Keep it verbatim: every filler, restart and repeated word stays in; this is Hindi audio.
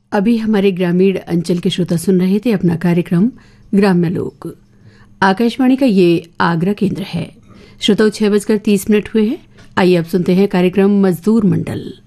अभी हमारे ग्रामीण अंचल के श्रोता सुन रहे थे अपना कार्यक्रम ग्राम्य लोक। आकाशवाणी का ये आगरा केंद्र है। श्रोताओं छह बजकर तीस मिनट हुए हैं। आइए अब सुनते हैं कार्यक्रम मजदूर मंडल।